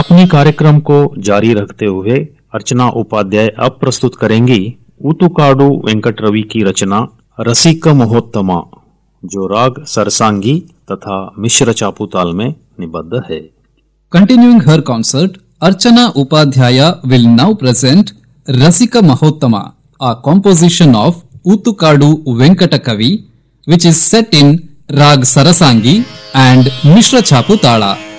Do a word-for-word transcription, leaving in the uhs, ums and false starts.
अपनी कार्यक्रम को जारी रखते हुए अर्चना उपाध्याय अब प्रस्तुत करेंगी ऊतुकाडु वेंकट रवि की रचना रसिक महोत्तमा, जो राग सरसांगी तथा मिश्र चापुताल में निबद्ध है। Continuing her concert, Archana Upadhyaya will now present Rasika Mahottama, a composition of Utukadu Venkatakavi, which is set in Rag Sarasangi and Mishra Chaputala.